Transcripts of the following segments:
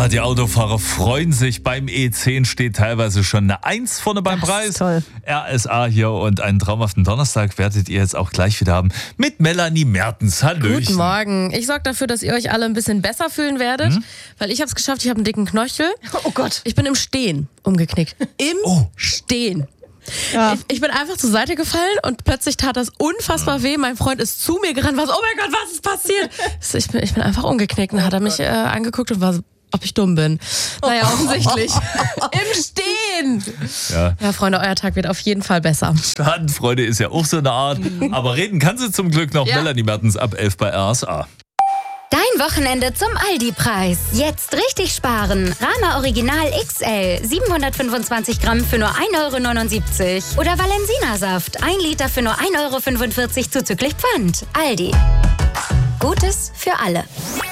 Die Autofahrer freuen sich. Beim E10 steht teilweise schon eine 1 vorne beim Preis. Toll. RSA hier und einen traumhaften Donnerstag werdet ihr jetzt auch gleich wieder haben mit Melanie Mertens. Hallöchen. Guten Morgen. Ich sorge dafür, dass ihr euch alle ein bisschen besser fühlen werdet, weil ich habe es geschafft, ich habe einen dicken Knöchel. Oh Gott. Ich bin im Stehen umgeknickt. Im Stehen. Ja. Ich bin einfach zur Seite gefallen und plötzlich tat das unfassbar weh. Mein Freund ist zu mir gerannt, war so, oh mein Gott, was ist passiert? Ich bin einfach umgeknickt und hat er mich angeguckt und war so, ob ich dumm bin. Naja, offensichtlich. Im Stehen. Ja, Freunde, euer Tag wird auf jeden Fall besser. Schadenfreude ist ja auch so eine Art. Aber reden kann sie zum Glück noch. Ja. Melanie Mertens ab 11 bei RSA. Dein Wochenende zum Aldi-Preis. Jetzt richtig sparen. Rama Original XL 725 Gramm für nur 1,79 € oder Valensina-Saft 1 Liter für nur 1,45 € zuzüglich Pfand. Aldi. Gutes für alle.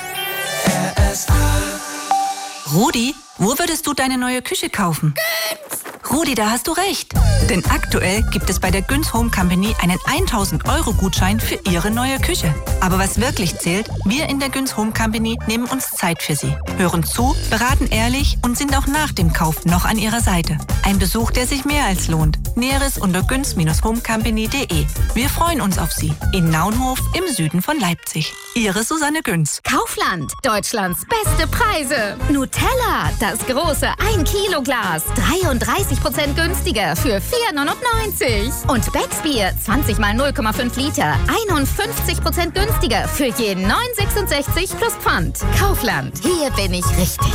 Rudi, wo würdest du deine neue Küche kaufen? Rudi, da hast du recht. Denn aktuell gibt es bei der Günz Home Company einen 1.000-Euro-Gutschein für Ihre neue Küche. Aber was wirklich zählt, wir in der Günz Home Company nehmen uns Zeit für Sie, hören zu, beraten ehrlich und sind auch nach dem Kauf noch an Ihrer Seite. Ein Besuch, der sich mehr als lohnt. Näheres unter günz-homecompany.de. Wir freuen uns auf Sie in Naunhof im Süden von Leipzig. Ihre Susanne Günz. Kaufland, Deutschlands beste Preise. Nutella, das große 1-Kilo-Glas, 33% günstiger für 4,99 €. Und Becksbier, 20 mal 0,5 Liter, 51% günstiger für jeden 9,66 plus Pfand. Kaufland, hier bin ich richtig.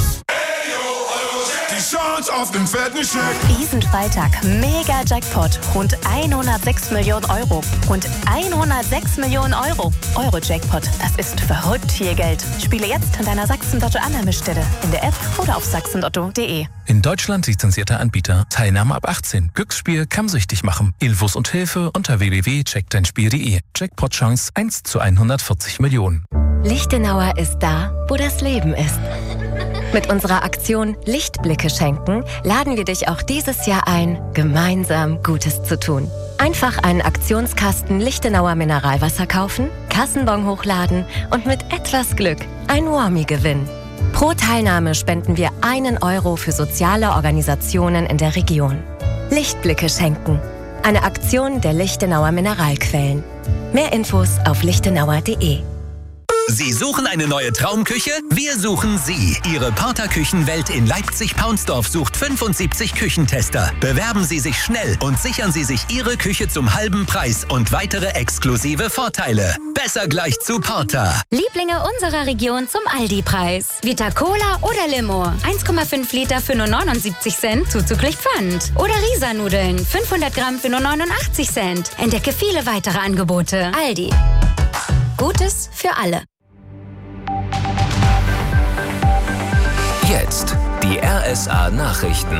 Die Chance auf den fetten Scheck. Diesen Freitag Mega-Jackpot. Rund 106 Millionen Euro. Rund 106 Millionen Euro. Euro-Jackpot. Das ist verrückt viel Geld. Spiele jetzt an deiner Sachsen-Lotto-Annahmestelle. In der App oder auf sachsenlotto.de. In Deutschland lizenzierter Anbieter. Teilnahme ab 18. Glücksspiel kann süchtig machen. Infos und Hilfe unter www.checkdeinspiel.de. Jackpot-Chance 1 zu 140 Millionen. Lichtenauer ist da, wo das Leben ist. Mit unserer Aktion Lichtblicke schenken laden wir dich auch dieses Jahr ein, gemeinsam Gutes zu tun. Einfach einen Aktionskasten Lichtenauer Mineralwasser kaufen, Kassenbon hochladen und mit etwas Glück ein Warmie gewinnen. Pro Teilnahme spenden wir 1 € für soziale Organisationen in der Region. Lichtblicke schenken. Eine Aktion der Lichtenauer Mineralquellen. Mehr Infos auf lichtenauer.de. Sie suchen eine neue Traumküche? Wir suchen Sie. Ihre Porter Küchenwelt in Leipzig-Paunsdorf sucht 75 Küchentester. Bewerben Sie sich schnell und sichern Sie sich Ihre Küche zum halben Preis und weitere exklusive Vorteile. Besser gleich zu Porter. Lieblinge unserer Region zum Aldi-Preis. Vita Cola oder Limo. 1,5 Liter für nur 79 Cent zuzüglich Pfand. Oder Risa-Nudeln. 500 Gramm für nur 89 Cent. Entdecke viele weitere Angebote. Aldi. Gutes für alle. Jetzt die RSA Nachrichten.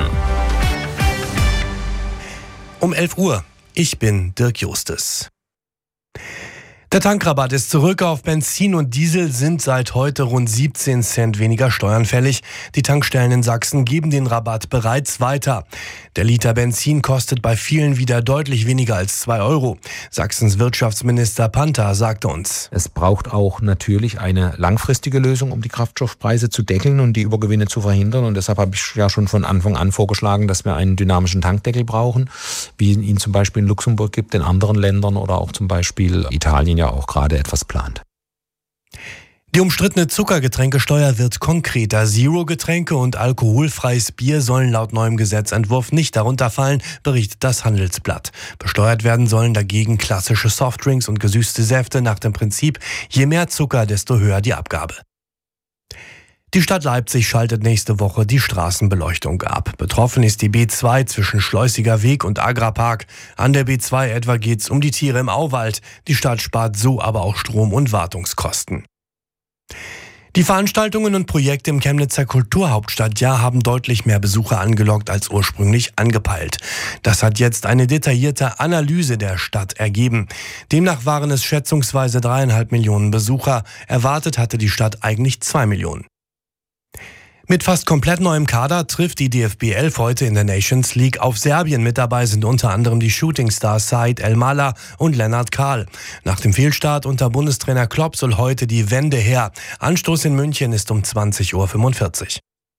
Um 11 Uhr. Ich bin Dirk Justes. Der Tankrabatt ist zurück. Auf Benzin und Diesel sind seit heute rund 17 Cent weniger Steuern fällig. Die Tankstellen in Sachsen geben den Rabatt bereits weiter. Der Liter Benzin kostet bei vielen wieder deutlich weniger als 2 €. Sachsens Wirtschaftsminister Panther sagte uns: Es braucht auch natürlich eine langfristige Lösung, um die Kraftstoffpreise zu deckeln und die Übergewinne zu verhindern. Und deshalb habe ich ja schon von Anfang an vorgeschlagen, dass wir einen dynamischen Tankdeckel brauchen, wie es ihn zum Beispiel in Luxemburg gibt, in anderen Ländern oder auch zum Beispiel Italien ja auch gerade etwas plant. Die umstrittene Zuckergetränkesteuer wird konkreter. Zero-Getränke und alkoholfreies Bier sollen laut neuem Gesetzentwurf nicht darunter fallen, berichtet das Handelsblatt. Besteuert werden sollen dagegen klassische Softdrinks und gesüßte Säfte nach dem Prinzip, je mehr Zucker, desto höher die Abgabe. Die Stadt Leipzig schaltet nächste Woche die Straßenbeleuchtung ab. Betroffen ist die B2 zwischen Schleusiger Weg und Agrarpark. An der B2 etwa geht's um die Tiere im Auwald. Die Stadt spart so aber auch Strom- und Wartungskosten. Die Veranstaltungen und Projekte im Chemnitzer Kulturhauptstadtjahr haben deutlich mehr Besucher angelockt als ursprünglich angepeilt. Das hat jetzt eine detaillierte Analyse der Stadt ergeben. Demnach waren es schätzungsweise 3,5 Millionen Besucher. Erwartet hatte die Stadt eigentlich 2 Millionen. Mit fast komplett neuem Kader trifft die DFB 11 heute in der Nations League auf Serbien. Mit dabei sind unter anderem die Shootingstars Said El-Mala und Lennart Kahl. Nach dem Fehlstart unter Bundestrainer Klopp soll heute die Wende her. Anstoß in München ist um 20:45 Uhr.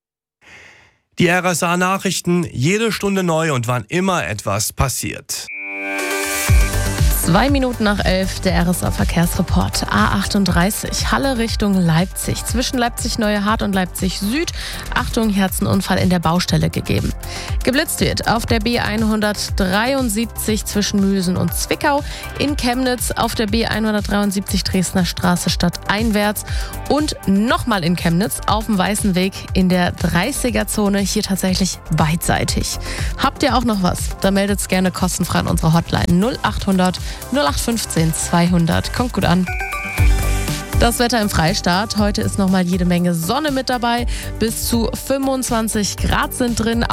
Die RSA-Nachrichten, jede Stunde neu und wann immer etwas passiert. 2 Minuten nach 11, der RSA-Verkehrsreport. A38, Halle Richtung Leipzig. Zwischen Leipzig-Neuehardt und Leipzig-Süd. Achtung, hier hat's einen Unfall in der Baustelle gegeben. Geblitzt wird auf der B173 zwischen Müsen und Zwickau. In Chemnitz auf der B173 Dresdner Straße stadteinwärts. Und nochmal in Chemnitz auf dem Weißen Weg in der 30er-Zone. Hier tatsächlich beidseitig. Habt ihr auch noch was? Dann meldet's gerne kostenfrei an unsere Hotline 0800 0815 200. Kommt gut an. Das Wetter im Freistaat. Heute ist nochmal jede Menge Sonne mit dabei. Bis zu 25 Grad sind drin.